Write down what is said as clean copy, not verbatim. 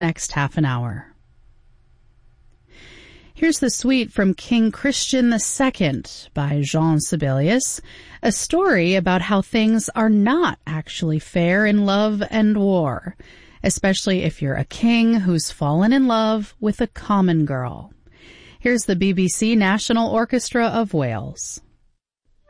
next half an hour. Here's the suite from King Christian II by Jean Sibelius, a story about how things are not actually fair in love and war, especially if you're a king who's fallen in love with a common girl. Here's the BBC National Orchestra of Wales.